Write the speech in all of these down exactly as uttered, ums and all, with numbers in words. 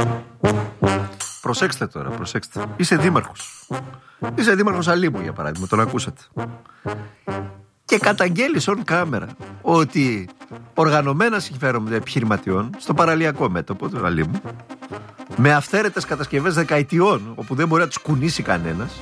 Προσέξτε τώρα, προσέξτε. Είσαι δήμαρχος. Είσαι δήμαρχος Αλήμου, για παράδειγμα, τον ακούσατε. Και καταγγέλεις on camera ότι οργανωμένα συμφέροντα επιχειρηματιών στο παραλιακό μέτωπο του Αλήμου, με αυθαίρετες κατασκευές δεκαετιών, όπου δεν μπορεί να τους κουνήσει κανένας,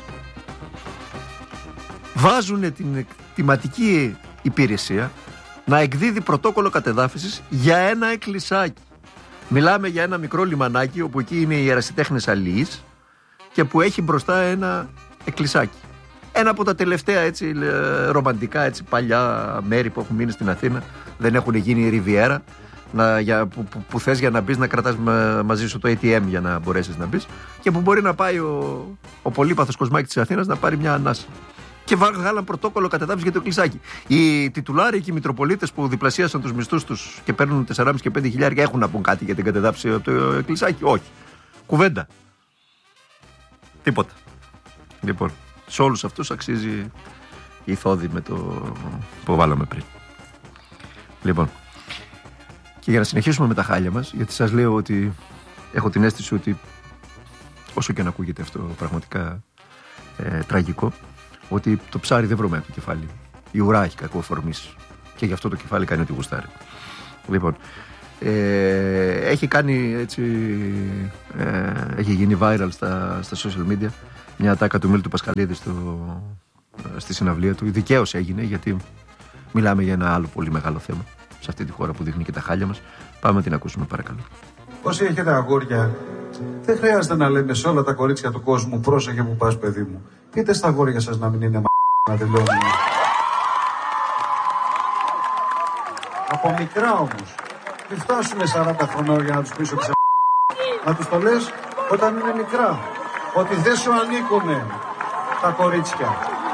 βάζουν την εκτιματική υπηρεσία να εκδίδει πρωτόκολλο κατεδάφισης για ένα εκκλησάκι. Μιλάμε για ένα μικρό λιμανάκι, όπου εκεί είναι οι ερασιτέχνες αλληλείς και που έχει μπροστά ένα εκκλησάκι. Ένα από τα τελευταία έτσι ρομαντικά, έτσι παλιά μέρη που έχουν μείνει στην Αθήνα. Δεν έχουν γίνει η Ριβιέρα να, για, που, που, που θες για να μπεις να κρατάς μα, μαζί σου το έι τι εμ για να μπορέσεις να μπεις, και που μπορεί να πάει ο, ο πολύπαθος Κοσμάκης της Αθήνας να πάρει μια ανάσα. Και βγάλαν πρωτόκολλο κατεδάφιση για το εκκλησάκι. Οι τιτουλάροι και οι μητροπολίτες που διπλασίασαν τους μισθούς τους και παίρνουν τέσσερα και πέντε χιλιάρια έχουν να πούν κάτι για την κατεδάφιση από το εκκλησάκι? Όχι. Κουβέντα. Τίποτα. Λοιπόν, σε όλους αυτούς αξίζει η θόδη με το που βάλαμε πριν. Λοιπόν, και για να συνεχίσουμε με τα χάλια μας, γιατί σας λέω ότι έχω την αίσθηση ότι, όσο και να ακούγεται αυτό πραγματικά ε, τραγικό, ότι το ψάρι δεν βρωμάει από το κεφάλι. Η ουρά έχει κακό φορμής και γι' αυτό το κεφάλι κάνει ό,τι γουστάρει. Λοιπόν, ε, έχει κάνει έτσι, ε, έχει γίνει viral στα, στα social media μια ατάκα του Μίλτου Πασχαλίδη στο, στη συναυλία του. Δικαίως έγινε, γιατί μιλάμε για ένα άλλο πολύ μεγάλο θέμα σε αυτή τη χώρα που δείχνει και τα χάλια μας. Πάμε να την ακούσουμε, παρακαλώ. Όσοι έχετε αγόρια, δεν χρειάζεται να λέμε σε όλα τα κορίτσια του κόσμου πρόσεχε που πας, παιδί μου. Πείτε στα αγόρια σας να μην είναι μα... να τελειώνουν. Από μικρά όμως. Μην φτάσουμε σαράντα χρονών για να τους πεις ότι σε... να τους το λες όταν είναι μικρά. Ότι δεν σου ανήκουνε τα κορίτσια.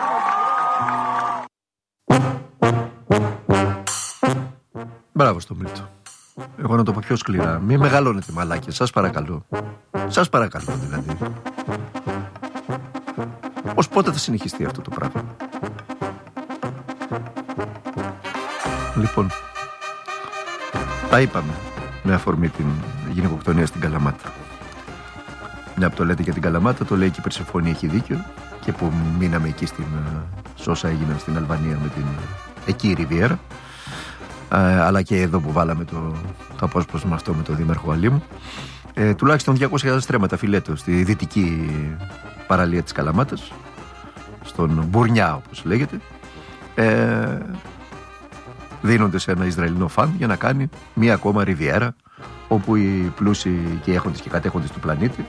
Μπράβο στο Μίλτο. Εγώ να το πω πιο σκληρά. Μην μεγαλώνετε μαλάκια, σας παρακαλώ. Σας παρακαλώ δηλαδή. Ως πότε θα συνεχιστεί αυτό το πράγμα? Λοιπόν, τα είπαμε με αφορμή την γυναικοκτονία στην Καλαμάτα. Μια που το λέτε για την Καλαμάτα, το λέει και η Περσεφόνη έχει δίκιο, και που μείναμε εκεί στην, σε όσα έγιναν στην Αλβανία με την εκεί η Ριβιέρα, ε, αλλά και εδώ που βάλαμε το, το απόσπασμα αυτό με τον δήμαρχο Αλήμου. Ε, τουλάχιστον διακόσια χιλιάδες στρέμματα φιλέτο στη δυτική παραλία της Καλαμάτας, στον Μπουρνιά όπως λέγεται, ε, δίνονται σε ένα Ισραηλινό φαν για να κάνει μία ακόμα Ριβιέρα, όπου οι πλούσιοι και οι έχοντες και κατέχοντες του πλανήτη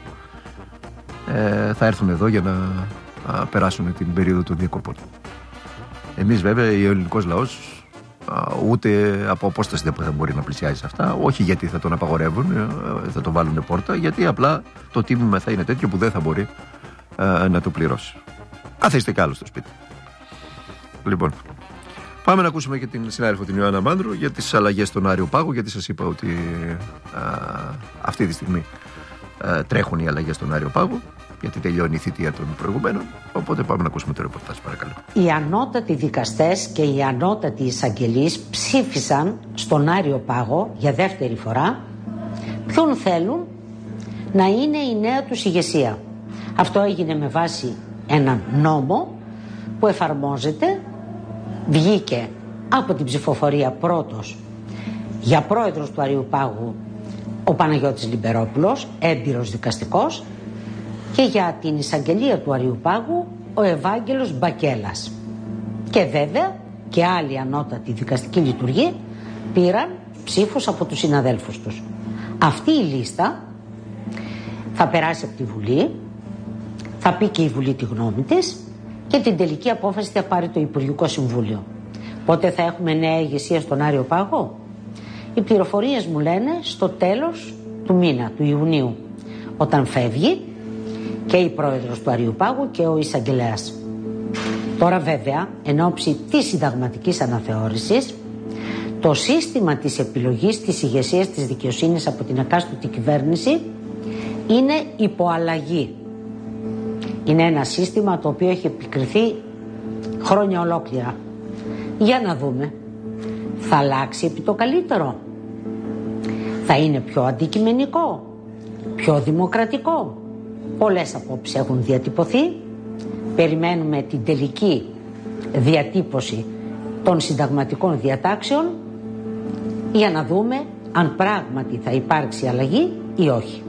ε, θα έρθουν εδώ για να α, περάσουν την περίοδο των διακοπών. Εμείς βέβαια, ο ελληνικός λαός, α, ούτε από απόσταση δεν θα μπορεί να πλησιάζει σε αυτά, όχι γιατί θα τον απαγορεύουν, ε, θα τον βάλουν πόρτα, γιατί απλά το τίμημα θα είναι τέτοιο που δεν θα μπορεί α, να το πληρώσει. Καθίστε κι άλλο στο σπίτι. Λοιπόν, πάμε να ακούσουμε και την συνάδελφο την Ιωάννα Μάνδρου για τις αλλαγές στον Άριο Πάγο, γιατί σας είπα ότι α, αυτή τη στιγμή α, τρέχουν οι αλλαγές στον Άριο Πάγο, γιατί τελειώνει η θητεία των προηγουμένων. Οπότε πάμε να ακούσουμε το ρεπορτάζ, παρακαλώ. Οι ανώτατοι δικαστές και οι ανώτατοι εισαγγελείς ψήφισαν στον Άριο Πάγο για δεύτερη φορά ποιον θέλουν να είναι η νέα τους ηγεσία. Αυτό έγινε με βάση έναν νόμο που εφαρμόζεται. Βγήκε από την ψηφοφορία πρώτος για πρόεδρος του Αριού Πάγου ο Παναγιώτης Λιμπερόπουλος, έμπειρος δικαστικός, και για την εισαγγελία του Αριού Πάγου ο Ευάγγελος Μπακέλας. Και βέβαια και άλλοι ανώτατοι δικαστικοί λειτουργοί πήραν ψήφους από τους συναδέλφους τους. Αυτή η λίστα θα περάσει από τη Βουλή, θα πει και η Βουλή τη γνώμη της, και την τελική απόφαση θα πάρει το Υπουργικό Συμβούλιο. Πότε θα έχουμε νέα ηγεσία στον Άριο Πάγο? Οι πληροφορίες μου λένε στο τέλος του μήνα, του Ιουνίου, όταν φεύγει και η πρόεδρος του Αριού Πάγου και ο εισαγγελέας. Τώρα βέβαια, εν ώψη της συνταγματικής αναθεώρησης, το σύστημα της επιλογής της ηγεσίας της δικαιοσύνης από την εκάστοτε κυβέρνηση είναι υποαλλαγή. Είναι ένα σύστημα το οποίο έχει επικριθεί χρόνια ολόκληρα. Για να δούμε. Θα αλλάξει επί το καλύτερο? Θα είναι πιο αντικειμενικό? πιο δημοκρατικό. Πολλές απόψεις έχουν διατυπωθεί. Περιμένουμε την τελική διατύπωση των συνταγματικών διατάξεων για να δούμε αν πράγματι θα υπάρξει αλλαγή ή όχι.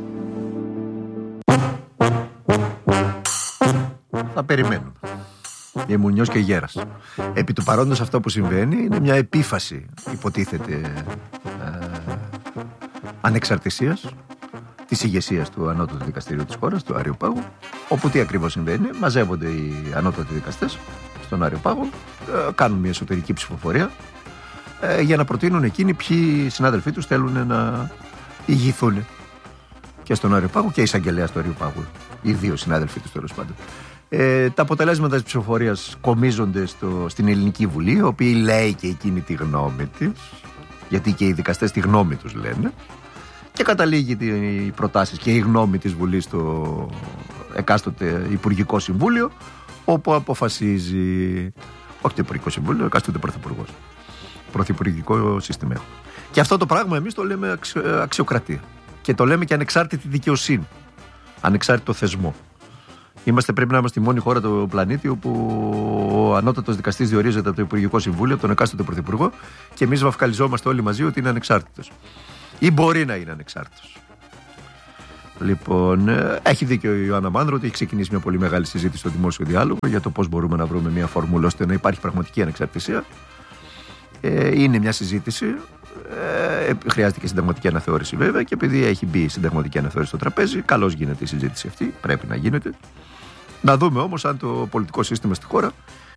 Θα περιμένουμε. Η Μουνιός και Γέρας. Επί του παρόντος αυτό που συμβαίνει είναι μια επίφαση, υποτίθεται, ε, ανεξαρτησίας της ηγεσίας του Ανώτατου Δικαστηρίου της χώρας, του Άριου Πάγου, όπου τι ακριβώς συμβαίνει? Μαζεύονται οι ανώτατοι δικαστές στον Άριο Πάγο, ε, κάνουν μια εσωτερική ψηφοφορία ε, για να προτείνουν εκείνοι ποιοι συνάδελφοί τους θέλουν να ηγηθούν και στον Άριο Πάγο και εισαγγελέας του Άριου Πάγου. Οι δύο συνάδελφοί τους, τέλος πάντων. Ε, τα αποτελέσματα της ψηφοφορίας κομίζονται στο, στην Ελληνική Βουλή, η οποία λέει και εκείνη τη γνώμη της, γιατί και οι δικαστές τη γνώμη τους λένε, και καταλήγει οι προτάσεις και η γνώμη της Βουλής στο εκάστοτε Υπουργικό Συμβούλιο, όπου αποφασίζει, όχι το Υπουργικό Συμβούλιο, εκάστοτε Πρωθυπουργός. Πρωθυπουργικό σύστημα έχουμε. Και αυτό το πράγμα εμείς το λέμε αξιο, αξιοκρατία. Και το λέμε και ανεξάρτητη δικαιοσύνη. Ανεξάρτητο θεσμό. Είμαστε, πρέπει να είμαστε η μόνη χώρα του πλανήτη όπου ο ανώτατος δικαστής διορίζεται από το Υπουργικό Συμβούλιο, από τον εκάστοτε Πρωθυπουργό, και εμείς βαφκαλιζόμαστε όλοι μαζί ότι είναι ανεξάρτητος. Ή μπορεί να είναι ανεξάρτητος. Λοιπόν, έχει δίκιο η Ιωάννα Μάνδρο ότι έχει ξεκινήσει μια πολύ μεγάλη συζήτηση στο δημόσιο διάλογο για το πώς μπορούμε να βρούμε μια φόρμουλα ώστε να υπάρχει πραγματική ανεξαρτησία. Ε, είναι μια συζήτηση. Ε, χρειάζεται και συνταγματική αναθεώρηση βέβαια, και επειδή έχει μπει η συνταγματική αναθεώρηση στο τραπέζι, καλώς γίνεται η συζήτηση αυτή, πρέπει να γίνεται. Να δούμε όμως αν το πολιτικό σύστημα στη χώρα